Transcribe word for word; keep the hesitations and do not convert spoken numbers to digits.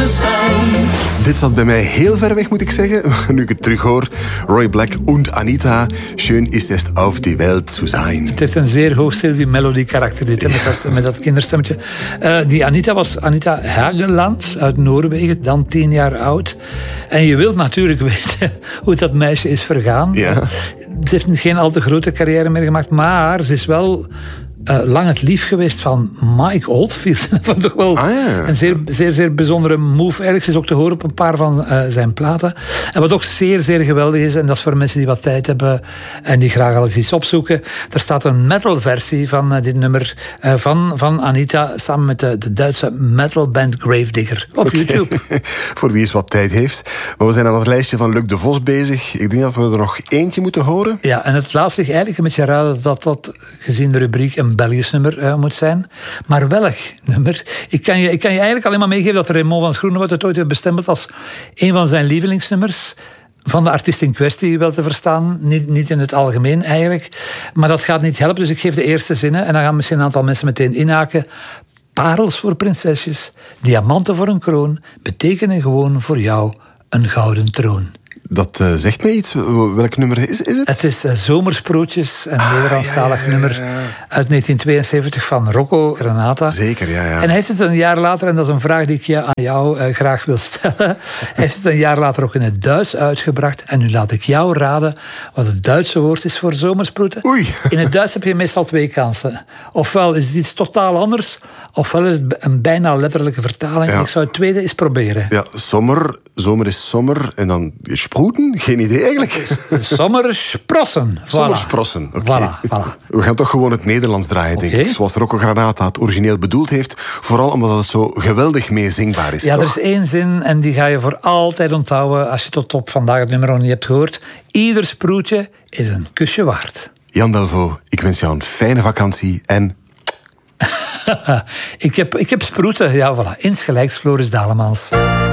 zijn. Dit zat bij mij heel ver weg, moet ik zeggen. Nu ik het terug hoor. Roy Black und Anita. Schön ist es auf die Welt zu sein. Het heeft een zeer hoog Sylvie Melody karakter dit, ja. met, dat, met dat kinderstemmetje. Uh, die Anita was Anita Hageland uit Noorwegen, dan tien jaar oud. En je wilt natuurlijk weten hoe dat meisje is vergaan. Ja. Ze heeft geen al te grote carrière meer gemaakt, maar ze is wel Uh, lang het lief geweest van Mike Oldfield. Dat was toch wel ah, ja. een zeer, zeer, zeer bijzondere move. Ergens is ook te horen op een paar van uh, zijn platen. En wat ook zeer, zeer geweldig is, en dat is voor mensen die wat tijd hebben en die graag al eens iets opzoeken. Er staat een metal versie van uh, dit nummer uh, van, van Anita samen met de, de Duitse metalband Gravedigger op okay. YouTube. Voor wie eens wat tijd heeft. Maar we zijn aan het lijstje van Luc de Vos bezig. Ik denk dat we er nog eentje moeten horen. Ja, en het laat zich eigenlijk een beetje raden dat dat, gezien de rubriek, een Belgisch nummer uh, moet zijn. Maar welk nummer? Ik kan, je, ik kan je eigenlijk alleen maar meegeven dat Raymond van Groenewoud het ooit heeft bestempeld als een van zijn lievelingsnummers. Van de artiest in kwestie wel te verstaan. Niet, niet in het algemeen eigenlijk. Maar dat gaat niet helpen, dus ik geef de eerste zinnen. En dan gaan misschien een aantal mensen meteen inhaken. Parels voor prinsesjes, diamanten voor een kroon, betekenen gewoon voor jou een gouden troon. Dat uh, zegt mij iets. Welk nummer is, is het? Het is uh, Zomersprootjes, een ah, Nederlandstalig ja, ja, ja, ja. nummer uit negentien tweeënzeventig van Rocco Granata. Zeker, ja, ja. En hij heeft het een jaar later, en dat is een vraag die ik je aan jou uh, graag wil stellen, hij heeft het een jaar later ook in het Duits uitgebracht. En nu laat ik jou raden wat het Duitse woord is voor zomersproeten. Oei. In het Duits heb je meestal twee kansen. Ofwel is het iets totaal anders, ofwel is het een bijna letterlijke vertaling. Ja. Ik zou het tweede eens proberen. Ja, zomer, zomer is zomer en dan sproeten? Geen idee eigenlijk. Zomersprossen. Voilà. Zomersprossen, oké. Okay. Voilà, voilà. We gaan toch gewoon het Nederlands draaien, denk okay. ik. Zoals Rocco Granata het origineel bedoeld heeft. Vooral omdat het zo geweldig meezingbaar is. Ja, toch? Er is één zin en die ga je voor altijd onthouden als je tot op vandaag het nummer nog niet hebt gehoord. Ieder sproetje is een kusje waard. Jan Delvaux, ik wens jou een fijne vakantie en... ik, heb, ik heb sproeten, ja voilà. Insgelijks Floris Dalemans.